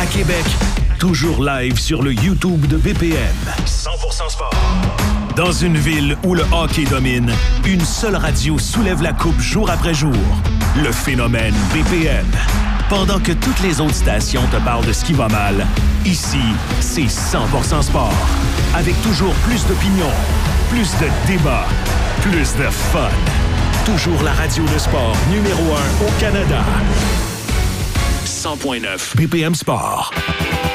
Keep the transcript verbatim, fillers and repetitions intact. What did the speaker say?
À Québec, toujours live sur le YouTube de B P M. cent pour cent sport. Dans une ville où le hockey domine, une seule radio soulève la coupe jour après jour. Le phénomène B P M. Pendant que toutes les autres stations te parlent de ce qui va mal, ici, c'est cent pour cent sport. Avec toujours plus d'opinions, plus de débats, plus de fun. Toujours la radio de sport numéro un au Canada. cent point neuf B P M Sport.